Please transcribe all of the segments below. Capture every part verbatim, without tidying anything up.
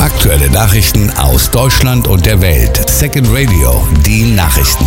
Aktuelle Nachrichten aus Deutschland und der Welt. Second Radio, die Nachrichten.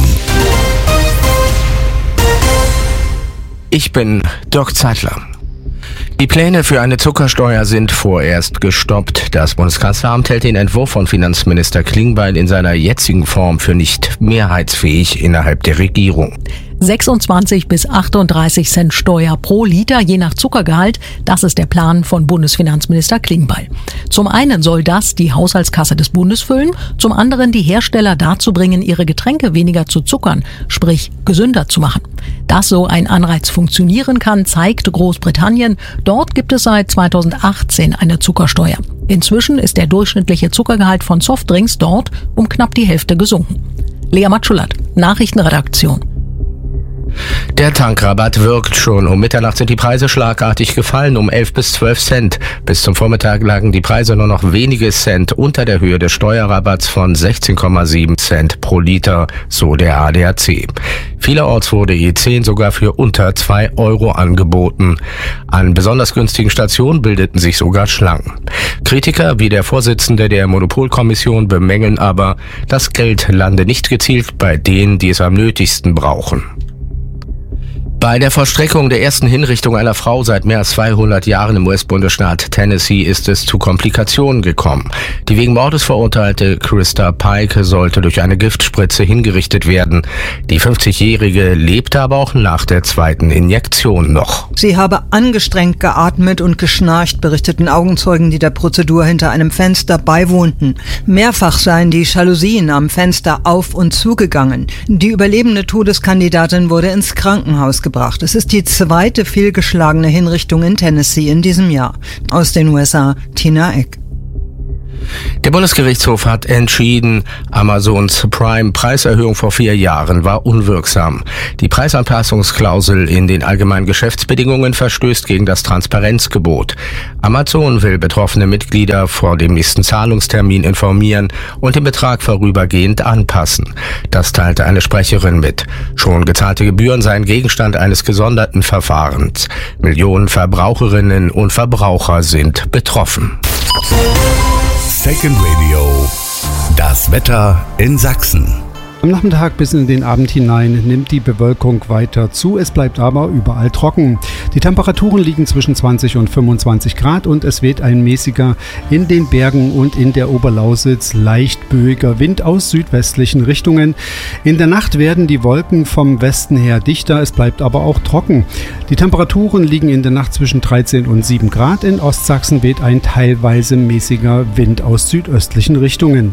Ich bin Dirk Zeitler. Die Pläne für eine Zuckersteuer sind vorerst gestoppt. Das Bundeskanzleramt hält den Entwurf von Finanzminister Klingbeil in seiner jetzigen Form für nicht mehrheitsfähig innerhalb der Regierung. sechsundzwanzig bis achtunddreißig Cent Steuer pro Liter je nach Zuckergehalt, das ist der Plan von Bundesfinanzminister Klingbeil. Zum einen soll das die Haushaltskasse des Bundes füllen, zum anderen die Hersteller dazu bringen, ihre Getränke weniger zu zuckern, sprich gesünder zu machen. Dass so ein Anreiz funktionieren kann, zeigt Großbritannien. Dort gibt es seit zweitausendachtzehn eine Zuckersteuer. Inzwischen ist der durchschnittliche Zuckergehalt von Softdrinks dort um knapp die Hälfte gesunken. Lea Matschulat, Nachrichtenredaktion. Der Tankrabatt wirkt schon. Um Mitternacht sind die Preise schlagartig gefallen, um elf bis zwölf Cent. Bis zum Vormittag lagen die Preise nur noch wenige Cent unter der Höhe des Steuerrabatts von sechzehn Komma sieben Cent pro Liter, so der A D A C. Vielerorts wurde E zehn sogar für unter zwei Euro angeboten. An besonders günstigen Stationen bildeten sich sogar Schlangen. Kritiker wie der Vorsitzende der Monopolkommission bemängeln aber, das Geld lande nicht gezielt bei denen, die es am nötigsten brauchen. Bei der Vollstreckung der ersten Hinrichtung einer Frau seit mehr als zweihundert Jahren im U S-Bundesstaat Tennessee ist es zu Komplikationen gekommen. Die wegen Mordes verurteilte Krista Pike sollte durch eine Giftspritze hingerichtet werden. Die fünfzigjährige lebte aber auch nach der zweiten Injektion noch. Sie habe angestrengt geatmet und geschnarcht, berichteten Augenzeugen, die der Prozedur hinter einem Fenster beiwohnten. Mehrfach seien die Jalousien am Fenster auf und zugegangen. Die überlebende Todeskandidatin wurde ins Krankenhaus gebracht. Es ist die zweite fehlgeschlagene Hinrichtung in Tennessee in diesem Jahr. Aus den U S A, Tina Eck. Der Bundesgerichtshof hat entschieden, Amazons Prime-Preiserhöhung vor vier Jahren war unwirksam. Die Preisanpassungsklausel in den allgemeinen Geschäftsbedingungen verstößt gegen das Transparenzgebot. Amazon will betroffene Mitglieder vor dem nächsten Zahlungstermin informieren und den Betrag vorübergehend anpassen. Das teilte eine Sprecherin mit. Schon gezahlte Gebühren seien Gegenstand eines gesonderten Verfahrens. Millionen Verbraucherinnen und Verbraucher sind betroffen. Second Radio, das Wetter in Sachsen. Am Nachmittag bis in den Abend hinein nimmt die Bewölkung weiter zu, es bleibt aber überall trocken. Die Temperaturen liegen zwischen zwanzig und fünfundzwanzig Grad und es weht ein mäßiger, in den Bergen und in der Oberlausitz leicht böiger Wind aus südwestlichen Richtungen. In der Nacht werden die Wolken vom Westen her dichter, es bleibt aber auch trocken. Die Temperaturen liegen in der Nacht zwischen dreizehn und sieben Grad, in Ostsachsen weht ein teilweise mäßiger Wind aus südöstlichen Richtungen.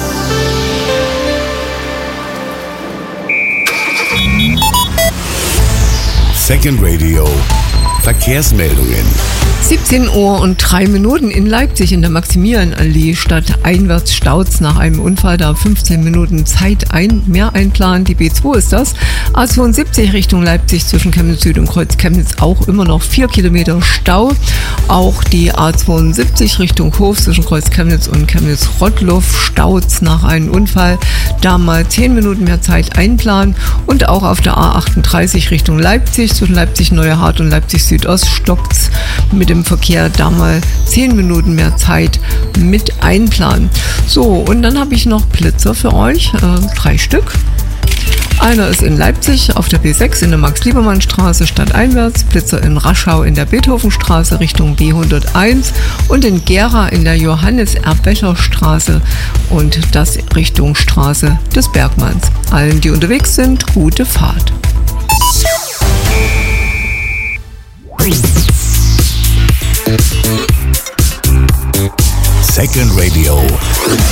Second Radio, Verkehrsmeldungen. siebzehn Uhr und drei Minuten in Leipzig in der Maximilianallee statt einwärts Staus nach einem Unfall, da fünfzehn Minuten Zeit ein, mehr einplanen. Die B zwei ist das. A zweiundsiebzig Richtung Leipzig zwischen Chemnitz Süd und Kreuz Chemnitz auch immer noch vier Kilometer Stau. Auch die A zweiundsiebzig Richtung Hof zwischen Kreuz Chemnitz und Chemnitz Rottluff staut nach einem Unfall. Da mal zehn Minuten mehr Zeit einplanen. Und auch auf der A achtunddreißig Richtung Leipzig zwischen Leipzig Neuerhardt und Leipzig Südost stockt's mit dem Verkehr, da mal zehn Minuten mehr Zeit mit einplanen. So, und dann habe ich noch Blitzer für euch, äh, drei Stück. Einer ist in Leipzig auf der B sechs in der Max-Liebermann-Straße stadteinwärts, Blitzer in Raschau in der Beethovenstraße Richtung B hunderteins und in Gera in der Johannes-Erbecher-Straße und das Richtung Straße des Bergmanns. Allen, die unterwegs sind, gute Fahrt. Second Radio.